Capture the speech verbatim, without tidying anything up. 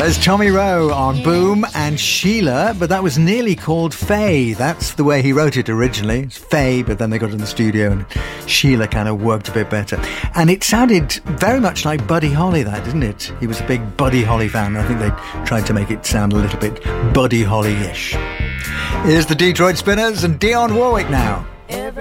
was Tommy Rowe on Boom and Sheila, but that was nearly called Faye. That's the way he wrote it originally. It's Faye, but then they got it in the studio and Sheila kind of worked a bit better. And it sounded very much like Buddy Holly, that, didn't it? He was a big Buddy Holly fan. I think they tried to make it sound a little bit Buddy Holly-ish. Here's the Detroit Spinners and Dionne Warwick now.